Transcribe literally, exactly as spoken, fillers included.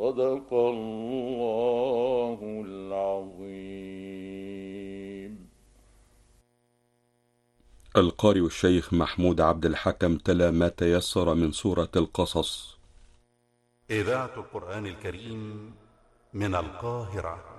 صدق الله العظيم. القارئ الشيخ محمود عبد الحكم تلا ما تيسر من سورة القصص. إذاعة القرآن الكريم من القاهرة.